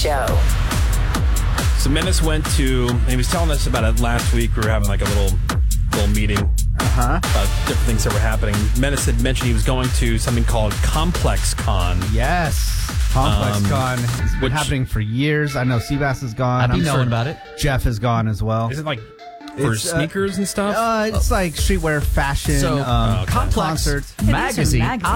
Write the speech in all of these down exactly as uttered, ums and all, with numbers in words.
Show. So Menace went to, and he was telling us about it last week. We were having like a little little meeting Uh-huh. about different things that were happening. Menace had mentioned he was going to something called Complex Con. Yes. Complex Um, Con. It's been which- happening for years. I know Seabass is gone. I've been I'm knowing sure about it. Jeff is gone as well. Is it like for It's, uh, sneakers and stuff? Uh, it's like streetwear, fashion, So, um, okay. Complex concerts. magazine, magazine.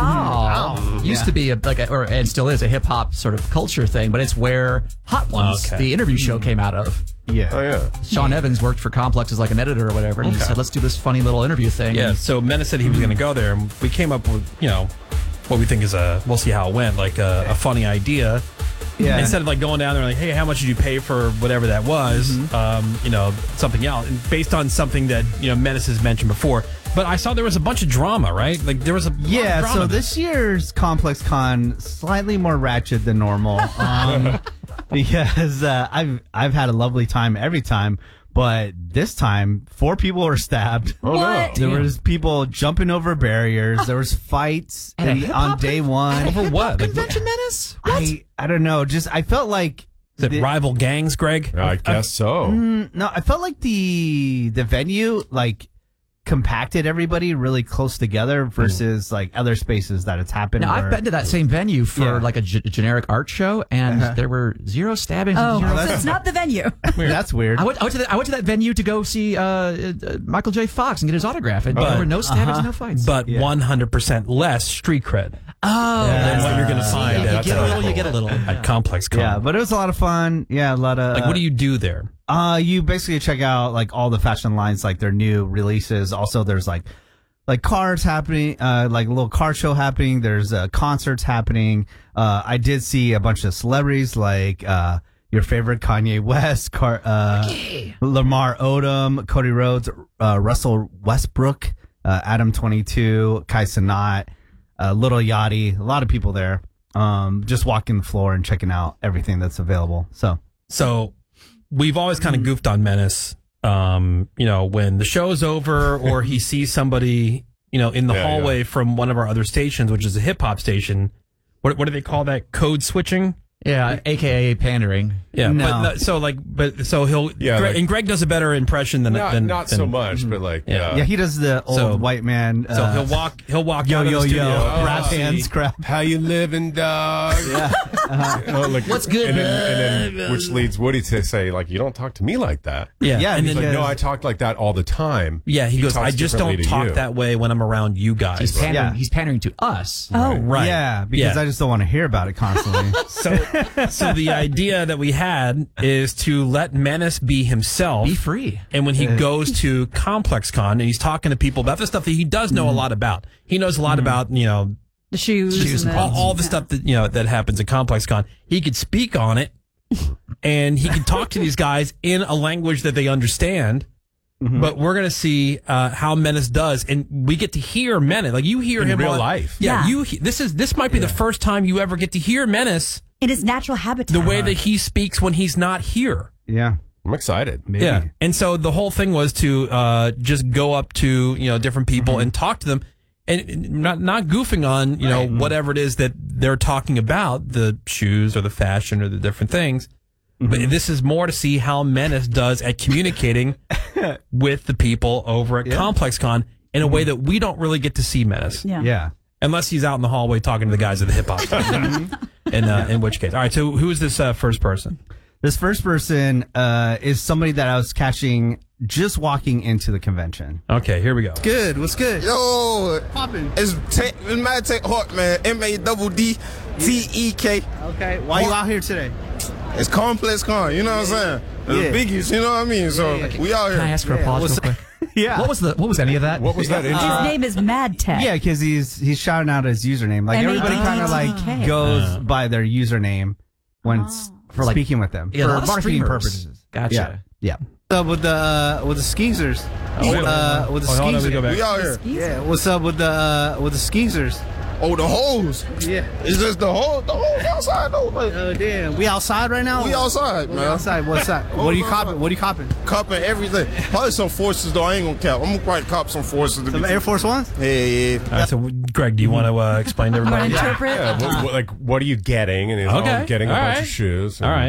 Oh, used Yeah. to be a, like, a, or and still is a hip hop sort of culture thing, but it's where Hot Ones, Okay. the interview show, came out of. Yeah. Oh, yeah. Sean Evans worked for Complex as like an editor or whatever, and he said, "Let's do this funny little interview thing." yeah, so Menace said he was going to go there, and we came up with, you know, what we think is a, we'll see how it went, like a, a funny idea. Yeah. Instead of like going down there like, hey, how much did you pay for whatever that was? Um, you know, something else, and based on something that, you know, Menace has mentioned before. But I saw there was a bunch of drama, right? Like there was a lot of Yeah, drama so there. this year's Complex Con slightly more ratchet than normal, um, because uh, I've I've had a lovely time every time, but this time four people were stabbed. Oh, What? no. There was people jumping over barriers. There was fights At a in- hip-hop on day con- one. Over what? Like, Convention Menace? What? I I don't know. Just I felt like is it the- rival gangs, Greg? I guess so. Mm, no, I felt like the the venue like compacted everybody really close together versus like other spaces that it's happened. Now, where- I've been to that same venue for Yeah. like a g- generic art show, and Uh-huh. there were zero stabbings. and Oh, zero so it's not the venue. That's weird. I went, I went to the, I went to that venue to go see uh, uh, Michael J. Fox and get his autograph, and But- there were no stabbings, uh-huh. no fights. But Yeah. one hundred percent less street cred oh, than that's what you're going to find you at, get a uh, little, you get a little. at Complex Con. Yeah, but it was a lot of fun. Yeah, a lot of. like, what do you do there? Uh, you basically check out like all the fashion lines, like their new releases. Also, there's like like cars happening, uh, like a little car show happening. There's uh, concerts happening. Uh, I did see a bunch of celebrities like uh your favorite Kanye West, Car- uh, Lamar Odom, Cody Rhodes, uh, Russell Westbrook, uh, Adam twenty-two, Kai Cenat, uh, Little Yachty. A lot of people there. Um, just walking the floor and checking out everything that's available. So. So we've always kind of goofed on Menace. Um, you know, when the show's over or he sees somebody, you know, in the Yeah, hallway yeah. from one of our other stations, which is a hip hop station. What what do they call that? Code switching? Yeah, A K A pandering. Yeah. No. But no, so like, but so he'll. Yeah, Greg, like- and Greg does a better impression than Not, than not than- so much, but like, Yeah. yeah. Yeah, he does the old So- white man. So uh, he'll walk. He'll walk yo out of yo the yo, studio. Oh, rap I hands, see. crap. How you living, dog? Yeah, You know, like, What's good, And then, and then, which leads Woody to say, like, you don't talk to me like that. Yeah. Yeah, And He's then like, because- no, I talk like that all the time. yeah, he, goes. talks I just don't differently to talk you." that way when I'm around you guys. He's pandering. Yeah. He's pandering to us. Oh, Right. yeah, because Yeah. I just don't want to hear about it constantly. So, so the idea that we had is to let Menace be himself. Be free. And when he goes to Complex Con and he's talking to people about the stuff that he does know a lot about, he knows a lot about, you know, the shoes, Shoes and and the, all, all the stuff that, you know, that happens at Complex Con. He could speak on it and he can talk to these guys in a language that they understand. But we're going to see uh, how Menace does. And we get to hear Menace. Like you hear In him real on- life. Yeah. Yeah. You, he- this is, this might be the first time you ever get to hear Menace in his natural habitat. the way that he speaks when he's not here. yeah, I'm excited. maybe. Yeah. And so the whole thing was to uh, just go up to, you know, different people Mm-hmm. and talk to them and not not goofing on, you know, whatever it is that they're talking about, the shoes or the fashion or the different things. Mm-hmm. But this is more to see how Menace does at communicating with the people over at Yeah. Mm-hmm. Complex Con in a way that we don't really get to see Menace. Yeah. Yeah. Unless he's out in the hallway talking to the guys at the hip hop station. in, uh, in which case. All right, so who is this uh, first person? This first person uh, is somebody that I was catching just walking into the convention. Okay, here we go. Good. What's good? Yo, Poppin'. it's tech, it's Mad Tech Hawk, man. M A double D T E K. Okay. Why you out here today? It's Complex Con, you know what I'm saying? It's Yeah. biggies, you know what I mean? So Yeah, yeah. we out Can I here. ask for a pause what's real quick? Yeah. What was the? What was any of that? What was that intro? His name is Mad Tech. Yeah, because he's he's shouting out his username. Like M A D everybody kind of like T K. goes by their username when s- For, like- speaking with them Yeah, a for lot of marketing streamers. purposes. Gotcha. Yeah. Yeah. Uh, with the uh, with the skeezers. wait, uh, with the Oh, hold on, we go skeezers. back. We out here. Yeah. What's up with the uh, with the skeezers? Oh, the hoes. Yeah. It's just the hose, the hose outside though. Like, Oh damn. We outside right now. we outside, We man. outside. What's up? What are you copping? What are you copping? Copping everything. Probably some forces though. I ain't gonna cap. I'm gonna probably cop some forces. To Some be Air Force Ones? Yeah, yeah. All right, so Greg, do you want to uh, explain to I'm going everybody? to interpret. Yeah, what, what, like, what are you getting? And he's Okay. all getting a All bunch right. of shoes. All right.